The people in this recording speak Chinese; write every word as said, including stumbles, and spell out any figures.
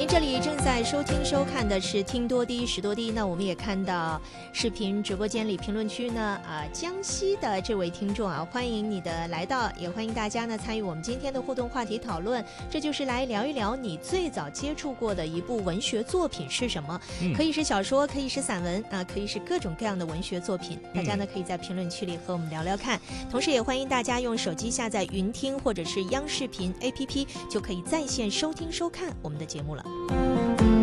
这里正在收听收看的是听多低识多低，那我们也看到视频直播间里评论区呢，啊、呃，江西的这位听众啊，欢迎你的来到，也欢迎大家呢参与我们今天的互动话题讨论。这就是来聊一聊你最早接触过的一部文学作品是什么？嗯、可以是小说，可以是散文啊、呃，可以是各种各样的文学作品。大家呢可以在评论区里和我们聊聊看，同时也欢迎大家用手机下载云听或者是央视频 A P P， 就可以在线收听收看我们的节目了。